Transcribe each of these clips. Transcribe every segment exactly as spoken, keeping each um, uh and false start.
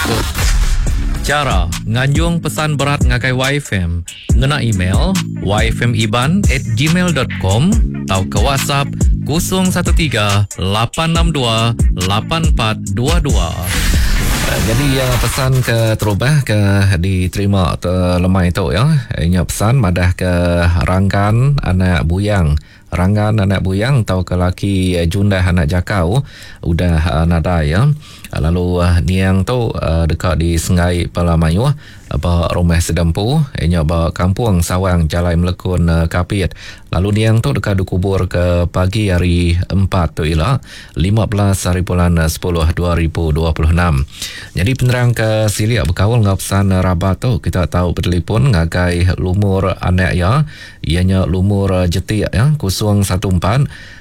Cara nganjung pesan berat ngakai Y F M ngena email y f m iban at gmail dot com atau ke WhatsApp kosong satu tiga lapan enam dua lapan empat dua dua. Jadi uh, pesan ke terubah ke diterima lemai itu ya. Ini pesan madah ke rangkan anak buyang. Ranggan anak buyang atau ke laki jundah anak jakau udah uh, nada ya. Lalu uh, niang tu uh, dekat di Sengai Palamayu apa rumah sedempu ianya ba kampung Sawang Jalai Melekun uh, Kapit. Lalu niang tu dekat dikubur ke pagi hari empat tu ialah lima belas hari bulan sepuluh dua ribu dua puluh enam. Jadi penerang ke silia berkawal ngapsan rabat tu kita tahu bertelefon ngagai lumur anak ya ianya lumur uh, jetik ya kosong satu empat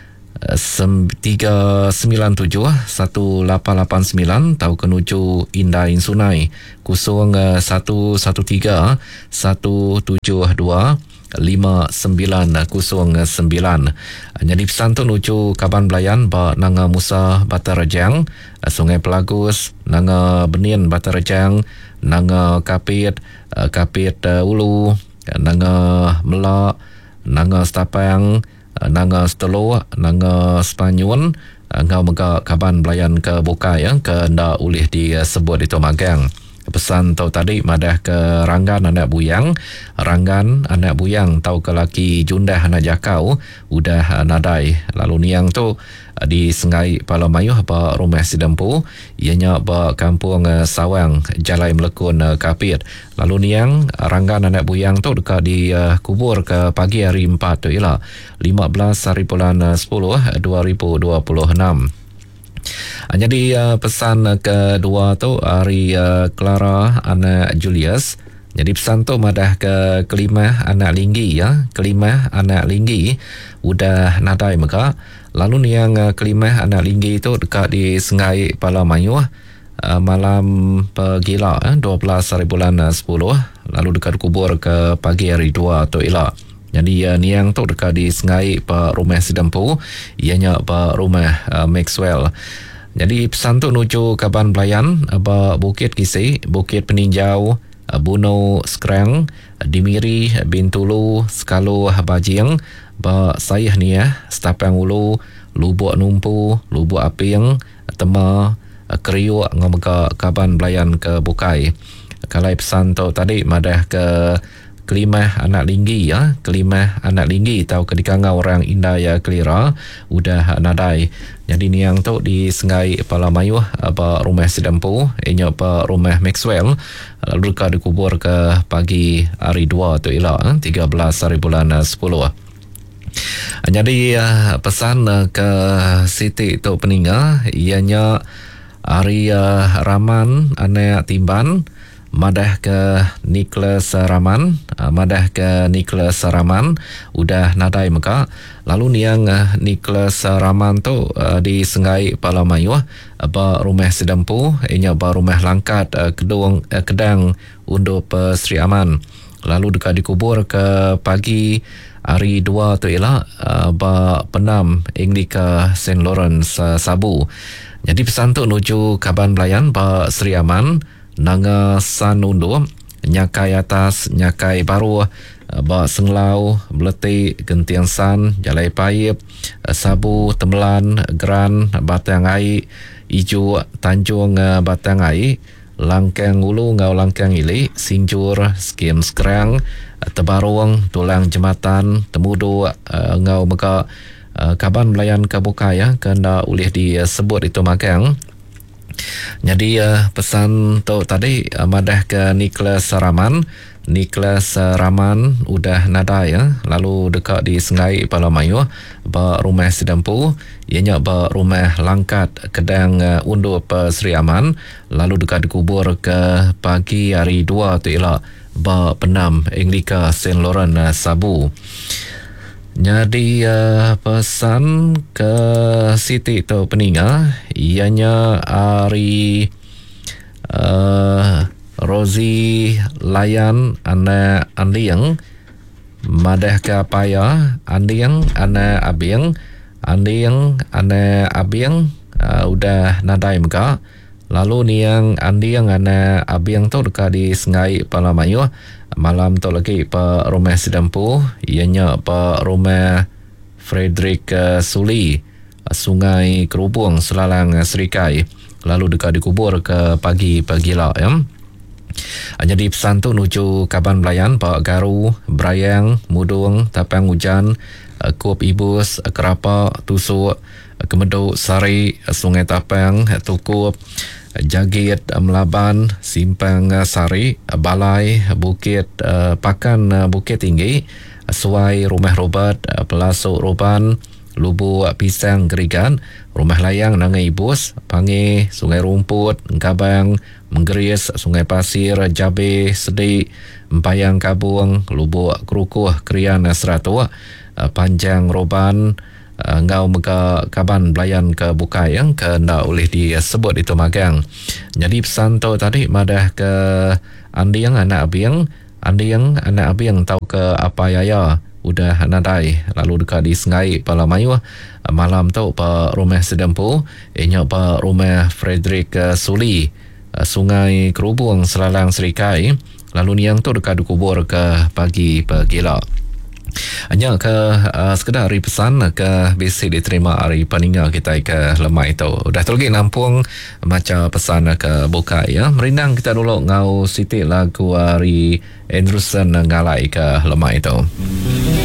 tiga sembilan tujuh satu lapan lapan sembilan atau kenuju Indai Sunai kosong satu satu tiga satu tujuh dua lima sembilan kosong sembilan. Jadi pesan tu nuju Kaban Belayan ba Nanga Musa Batarajang, Sungai Pelagus, Nanga Benin Batarajang, Nanga Kapit, Kapit Ulu, Nanga Melak, Nanga Stapang, Nanga Stelo, Nanga Spanyol, ngau mega Kaban Belayan ke Buka ya, ke nda ulih disebut itu magang. Pesan tau tadi madah ke Ranggan anak buyang, Ranggan anak buyang tau ke laki jundah anak jakau udah nadai. Lalu niang tu di Sengai Palamayu apa rumah sedempu ianya ba kampung Sawang Jalai Melekun Kapit. Lalu niang Ranggan anak buyang tu dekat di uh, kubur ke pagi hari empat tu ialah lima belas hari bulan sepuluh dua ribu dua puluh enam. Jadi uh, pesan kedua tu hari uh, Clara anak Julius. Jadi pesan tu madah ke kelima anak Linggi ya, kelima anak Linggi udah nadai mereka. Lalu ni yang uh, kelima anak Linggi tu dekat di Sengai Palamayu uh, malam pegila uh, dua belas hari bulan uh, sepuluh. Lalu dekat kubur ke pagi hari dua tu ialah. Jadi uh, niang tu dekat di Sengai pa rumah sedempu ianya pa rumah uh, Maxwell. Jadi pesan tu nuju Kaban Belayan apa Bukit Kisi, Bukit Peninjau, uh, Buno Skrang, Dimiri Bintulu, Skalo Bajing, ba Sayah Nia, Stapang Ulu, Lubuk Numpu, Lubuk Aping, Tema, uh, Kriuk ngomega Kaban Belayan ke Bukai. Kalau pesan tu tadi madah ke kelima anak Linggi ya, kelima anak Linggi tahu kedikanga orang Indah ya Kelira udah nadai. Jadi niang tu di Sengai Palamayu apa rumah sedempu ianya apa rumah Maxwell lalu dekat dikubur ke pagi hari dua tu ialah tiga belas hari bulan sepuluh. Jadi uh, pesan uh, ke Siti tu peninggal ianya hari uh, Raman anak Timban madah ke Nicholas Raman, madah ke Nicholas Raman udah nadai meka. Lalu niang Nicholas Raman tu uh, di Sengai Palamayu apa rumah sedempu ianya ba rumah langkat uh, kedung uh, kedang undup uh, Sri Aman. Lalu dekat dikubur ke pagi hari dua tu ialah uh, ba penam Anglika Saint Lawrence uh, Sabu. Jadi pesan tu nuju Kaban Belayan ba Sri Aman Nanga Sanundu, Nyakai Atas, Nyakai Baru, Ba Senglau, Beleti, Gentian San, Jalai Paip, Sabu, Temelan, Gran, Batang Ai, Ijo, Tanjung Batang Ai, Langkang Ulu, Ngau Langkang Ili, Sinjur, Skim Skrang, Tebarung, Tulang Jematan, Temudu, Ngau Meka, Kaban Belayan Kabukaya, kena ulih disebut itu magang. Jadi uh, pesan tu tadi uh, madah ke Nicholas Raman. Nicholas uh, Raman udah nada ya. Lalu dekat di Sengai Palamayu ba rumah sedempu ianya ba rumah langkat kedang uh, undup uh, Sri Aman. Lalu dekat dikubur ke pagi hari dua tu ialah ba penam Anglika Saint Lawrence uh, Sabu. Jadi uh, pesan ke Siti tu peninggal ianya hari uh, Rozi Layan anak Andiang madah ke Paya Andiang anak Abiang Andiang anak Abiang uh, udah nadai muka. Lalu ni yang andi yang ana abiang tu dekat di Sengai Palamayu. Malam tu lagi pa rumah sedempu, ianya pa rumah Frederick uh, Suli, uh, Sungai Kerubung, Selalang uh, Serikai. Lalu dekat dikubur ke pagi pagila ya. Jadi pesan tu nuju Kaban Belayan, Pak Garu, Brayang, Mudung, Tapang Hujan, uh, Kuop Ibus, uh, Kerapa, Tusuk, uh, Kemeduk, Sari, uh, Sungai Tapang, uh, Tukup, Jagit, Melaban, Simpang Sari, Balai, Bukit uh, Pakan, uh, Bukit Tinggi, Suai, Rumah Robat, uh, Pelasuk Roban, Lubu Pisang Gerigan, Rumah Layang Nangai Ibus, Pangi, Sungai Rumput, Kabang, Menggeris, Sungai Pasir, Jabe, Sedik, Empayang Kabung, Lubuk Kerukuh, Krian Seratu, uh, Panjang Roban, Uh, ngau mega Kaban Belayan ke Bukai yang ke ndak oleh disebut itu magang. Jadi pesan tu tadi madah ke andi yang anak abiang, andi yang anak abiang tahu ke apa yaya udah nadai lalu dekat di Sengai Palamayu. Uh, malam tu pa rumah sedempu, inya pa rumah Frederick uh, Suli, uh, Sungai Kerubung, Selalang Serikai. Lalu ni yang tu dekat dikubur ke pagi pagila. Hanya ke uh, sekedar hari pesan ke basic diterima hari peninga kita ke lemah itu. Dah terlagi nampung macam pesan ke buka ya. Merindang kita dulu ngau siti lagu hari Anderson ngalai ke lemah itu.